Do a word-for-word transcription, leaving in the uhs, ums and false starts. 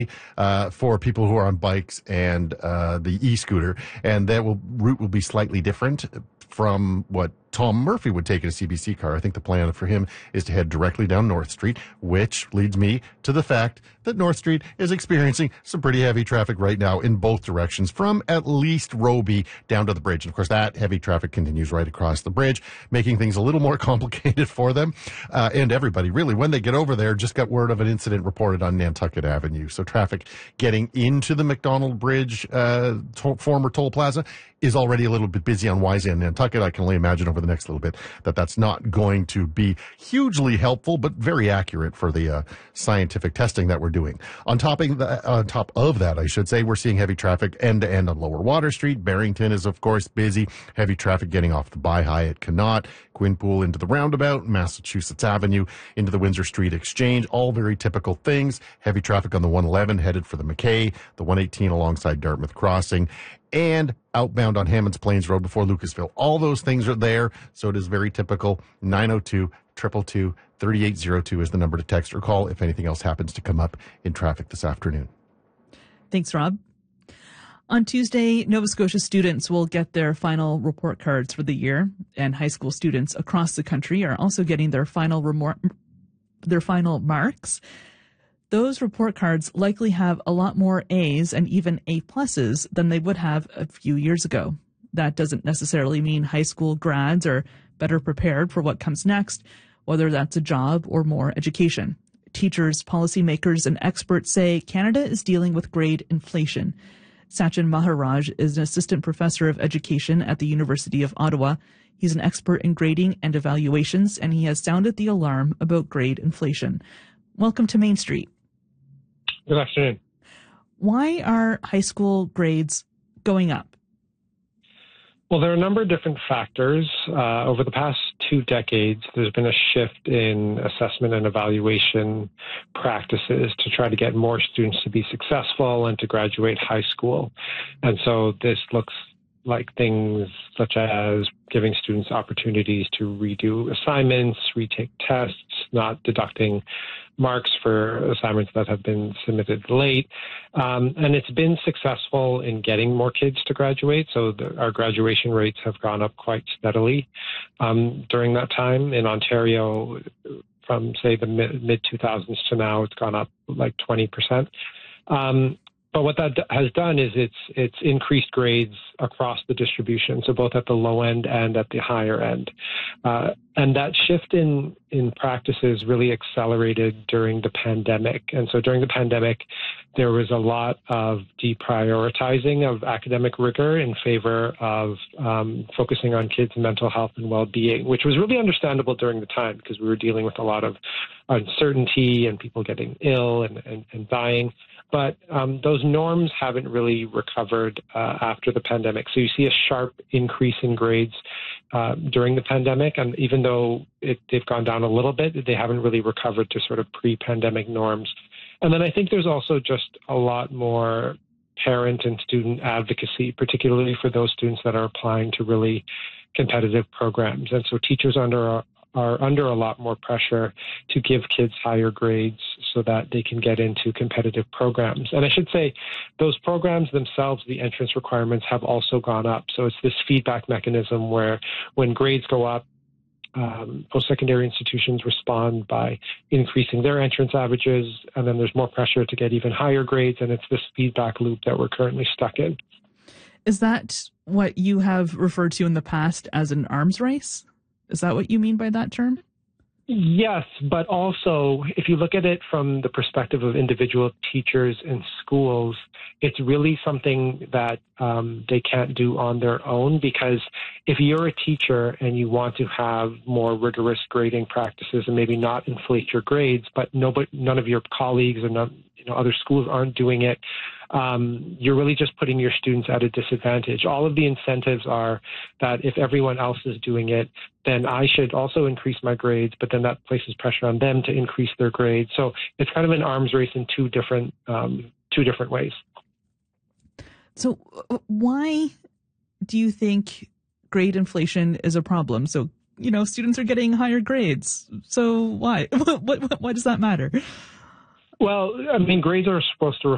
uh, for people who are on bikes and uh, the e-scooter, and that will route will be slightly different from what Tom Murphy would take in a C B C car. I think the plan for him is to head directly down North Street, which leads me to the fact that North Street is experiencing some pretty heavy traffic right now in both directions from at least Roby down to the bridge. And of course, that heavy traffic continues right across the bridge, making things a little more complicated for them. Uh, and everybody, really, when they get over there, just got word of an incident reported on Nantucket Avenue. So traffic getting into the McDonald Bridge, uh, to- former toll plaza, is already a little bit busy on Y Z and Nantucket. I can only imagine over the next little bit that that's not going to be hugely helpful, but very accurate for the uh, scientific testing that we're doing. On top of that, on top of that, I should say, we're seeing heavy traffic end to end on Lower Water Street. Barrington is, of course, busy. Heavy traffic getting off the Bi-High at Connaught, Quinpool into the roundabout, Massachusetts Avenue into the Windsor Street Exchange. All very typical things. Heavy traffic on the one eleven headed for the McKay, the one eighteen alongside Dartmouth Crossing, and outbound on Hammonds Plains Road before Lucasville. All those things are there, so it is very typical. nine oh two, two two two, three eight zero two is the number to text or call if anything else happens to come up in traffic this afternoon. Thanks, Rob. On Tuesday, Nova Scotia students will get their final report cards for the year, and high school students across the country are also getting their final remor- their final marks. Those report cards likely have a lot more A's and even A pluses than they would have a few years ago. That doesn't necessarily mean high school grads are better prepared for what comes next, whether that's a job or more education. Teachers, policymakers, and experts say Canada is dealing with grade inflation. Sachin Maharaj is an assistant professor of education at the University of Ottawa. He's an expert in grading and evaluations, and he has sounded the alarm about grade inflation. Welcome to Main Street. Good afternoon. Why are high school grades going up? Well, there are a number of different factors. Uh, over the past two decades, there's been a shift in assessment and evaluation practices to try to get more students to be successful and to graduate high school. And so this looks like things such as giving students opportunities to redo assignments, retake tests, not deducting marks for assignments that have been submitted late. Um, and it's been successful in getting more kids to graduate. So the, our graduation rates have gone up quite steadily um, during that time. In Ontario, from, say, the mid two thousands to now, it's gone up like twenty percent. Um, But what that has done is it's it's increased grades across the distribution, so both at the low end and at the higher end. Uh, and that shift in, in practices really accelerated during the pandemic. And so during the pandemic, there was a lot of deprioritizing of academic rigor in favor of um, focusing on kids' mental health and well-being, which was really understandable during the time because we were dealing with a lot of uncertainty and people getting ill and, and, and dying. But um, those norms haven't really recovered uh, after the pandemic. So you see a sharp increase in grades uh, during the pandemic. And even though it, they've gone down a little bit, they haven't really recovered to sort of pre-pandemic norms. And then I think there's also just a lot more parent and student advocacy, particularly for those students that are applying to really competitive programs. And so teachers under a are under a lot more pressure to give kids higher grades so that they can get into competitive programs. And I should say those programs themselves, the entrance requirements have also gone up. So it's this feedback mechanism where when grades go up, um, post-secondary institutions respond by increasing their entrance averages, and then there's more pressure to get even higher grades, and it's this feedback loop that we're currently stuck in. Is that what you have referred to in the past as an arms race? Is that what you mean by that term? Yes, but also if you look at it from the perspective of individual teachers and schools, it's really something that um, they can't do on their own, because if you're a teacher and you want to have more rigorous grading practices and maybe not inflate your grades, but nobody, none of your colleagues or none, you know, other schools aren't doing it, Um, you're really just putting your students at a disadvantage. All of the incentives are that if everyone else is doing it, then I should also increase my grades, but then that places pressure on them to increase their grades. So it's kind of an arms race in two different um, two different ways. So why do you think grade inflation is a problem? So, you know, students are getting higher grades. So why? what, what, why does that matter? Well, I mean, grades are supposed to